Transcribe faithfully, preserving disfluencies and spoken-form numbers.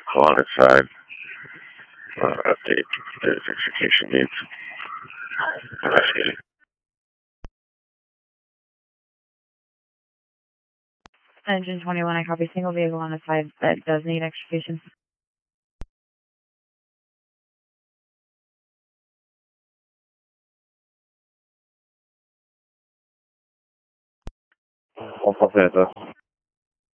along its side. Uh, update the execution needs. Investigating. Engine twenty-one, I copy. Single vehicle on the side that does need execution. One four Panther.